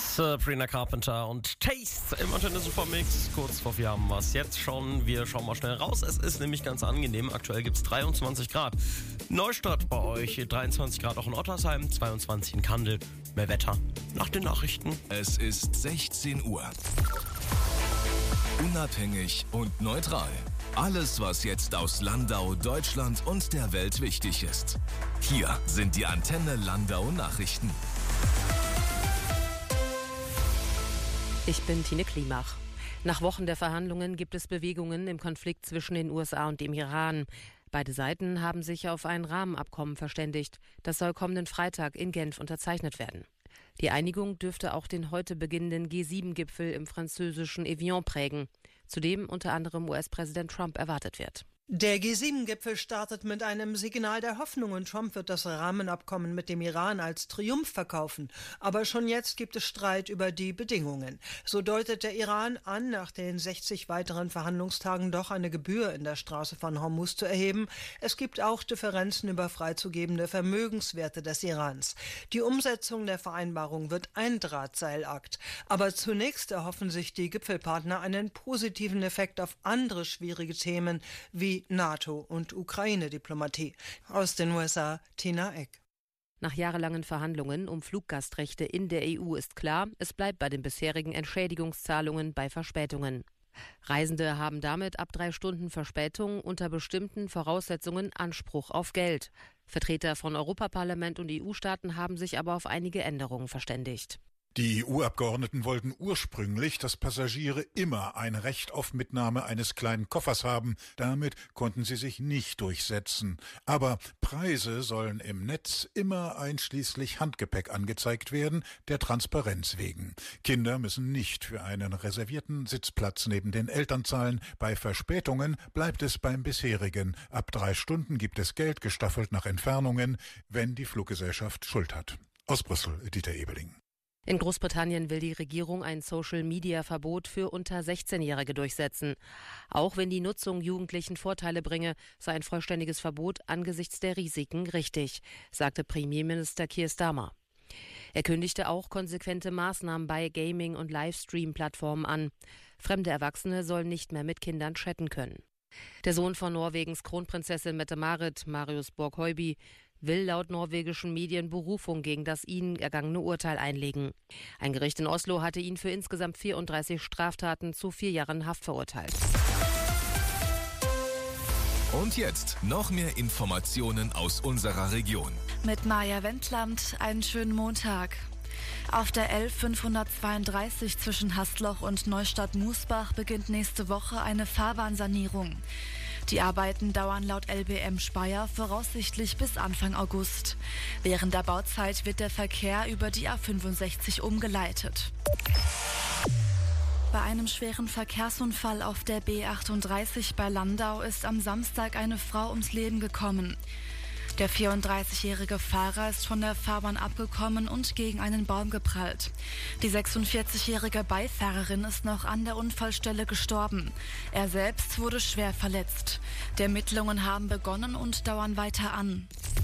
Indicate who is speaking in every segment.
Speaker 1: Sabrina Carpenter und Taste im Antenne Supermix. Kurz vor 4 haben wir es jetzt schon. Wir schauen mal schnell raus. Es ist nämlich ganz angenehm. Aktuell gibt es 23 Grad. Neustadt bei euch, 23 Grad auch in Ottersheim, 22 in Kandel. Mehr Wetter nach den Nachrichten.
Speaker 2: Es ist 16 Uhr. Unabhängig und neutral. Alles, was jetzt aus Landau, Deutschland und der Welt wichtig ist. Hier sind die Antenne Landau Nachrichten.
Speaker 3: Ich bin Tine Klimach. Nach Wochen der Verhandlungen gibt es Bewegungen im Konflikt zwischen den USA und dem Iran. Beide Seiten haben sich auf ein Rahmenabkommen verständigt. Das soll kommenden Freitag in Genf unterzeichnet werden. Die Einigung dürfte auch den heute beginnenden G7-Gipfel im französischen Evian prägen, zu dem unter anderem US-Präsident Trump erwartet wird.
Speaker 4: Der G7-Gipfel startet mit einem Signal der Hoffnung und Trump wird das Rahmenabkommen mit dem Iran als Triumph verkaufen. Aber schon jetzt gibt es Streit über die Bedingungen. So deutet der Iran an, nach den 60 weiteren Verhandlungstagen doch eine Gebühr in der Straße von Hormuz zu erheben. Es gibt auch Differenzen über freizugebende Vermögenswerte des Irans. Die Umsetzung der Vereinbarung wird ein Drahtseilakt. Aber zunächst erhoffen sich die Gipfelpartner einen positiven Effekt auf andere schwierige Themen wie NATO- und Ukraine-Diplomatie. Aus den USA, Tina Eck.
Speaker 3: Nach jahrelangen Verhandlungen um Fluggastrechte in der EU ist klar, es bleibt bei den bisherigen Entschädigungszahlungen bei Verspätungen. Reisende haben damit ab 3 Stunden Verspätung unter bestimmten Voraussetzungen Anspruch auf Geld. Vertreter von Europaparlament und EU-Staaten haben sich aber auf einige Änderungen verständigt.
Speaker 5: Die EU-Abgeordneten wollten ursprünglich, dass Passagiere immer ein Recht auf Mitnahme eines kleinen Koffers haben. Damit konnten sie sich nicht durchsetzen. Aber Preise sollen im Netz immer einschließlich Handgepäck angezeigt werden, der Transparenz wegen. Kinder müssen nicht für einen reservierten Sitzplatz neben den Eltern zahlen. Bei Verspätungen bleibt es beim bisherigen. Ab 3 Stunden gibt es Geld gestaffelt nach Entfernungen, wenn die Fluggesellschaft Schuld hat. Aus Brüssel, Dieter Ebeling.
Speaker 3: In Großbritannien will die Regierung ein Social-Media-Verbot für unter 16-Jährige durchsetzen. Auch wenn die Nutzung Jugendlichen Vorteile bringe, sei ein vollständiges Verbot angesichts der Risiken richtig, sagte Premierminister Keir Starmer. Er kündigte auch konsequente Maßnahmen bei Gaming- und Livestream-Plattformen an. Fremde Erwachsene sollen nicht mehr mit Kindern chatten können. Der Sohn von Norwegens Kronprinzessin Mette-Marit, Marius Borg-Høiby, will laut norwegischen Medien Berufung gegen das ihnen ergangene Urteil einlegen. Ein Gericht in Oslo hatte ihn für insgesamt 34 Straftaten zu 4 Jahren Haft verurteilt.
Speaker 2: Und jetzt noch mehr Informationen aus unserer Region.
Speaker 6: Mit Maja Wendland, einen schönen Montag. Auf der L532 zwischen Hastloch und Neustadt-Musbach beginnt nächste Woche eine Fahrbahnsanierung. Die Arbeiten dauern laut LBM Speyer voraussichtlich bis Anfang August. Während der Bauzeit wird der Verkehr über die A65 umgeleitet. Bei einem schweren Verkehrsunfall auf der B38 bei Landau ist am Samstag eine Frau ums Leben gekommen. Der 34-jährige Fahrer ist von der Fahrbahn abgekommen und gegen einen Baum geprallt. Die 46-jährige Beifahrerin ist noch an der Unfallstelle gestorben. Er selbst wurde schwer verletzt. Die Ermittlungen haben begonnen und dauern weiter an.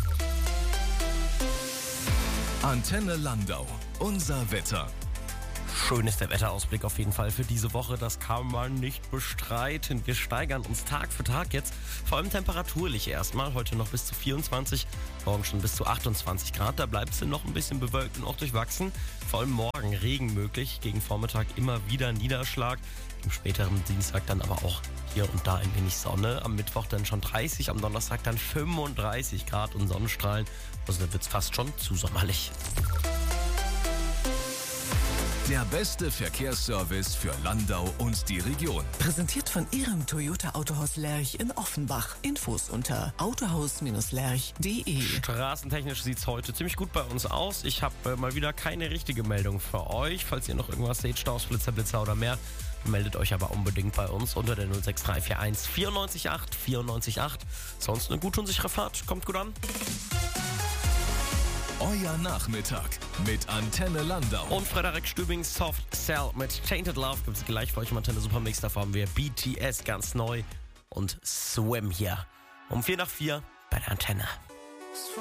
Speaker 2: Antenne Landau. Unser Wetter.
Speaker 1: Schön ist der Wetterausblick auf jeden Fall für diese Woche, das kann man nicht bestreiten. Wir steigern uns Tag für Tag jetzt, vor allem temperaturlich erstmal. Heute noch bis zu 24, morgen schon bis zu 28 Grad. Da bleibt es noch ein bisschen bewölkt und auch durchwachsen. Vor allem morgen Regen möglich, gegen Vormittag immer wieder Niederschlag. Am späteren Dienstag dann aber auch hier und da ein wenig Sonne. Am Mittwoch dann schon 30, am Donnerstag dann 35 Grad und Sonnenstrahlen. Also da wird es fast schon zu sommerlich.
Speaker 2: Der beste Verkehrsservice für Landau und die Region.
Speaker 7: Präsentiert von Ihrem Toyota Autohaus Lerch in Offenbach. Infos unter autohaus-lerch.de.
Speaker 1: Straßentechnisch sieht es heute ziemlich gut bei uns aus. Ich habe mal wieder keine richtige Meldung für euch. Falls ihr noch irgendwas seht, Staus, Blitzer oder mehr, meldet euch aber unbedingt bei uns unter der 06341 94 94 Sonst eine gute und sichere Fahrt. Kommt gut an.
Speaker 2: Euer Nachmittag mit Antenne Landau.
Speaker 1: Und Frederik Stübings Soft Cell mit Tainted Love gibt es gleich für euch im Antenne Supermix. Da haben wir BTS ganz neu und Swim hier um 3:45 bei der Antenne.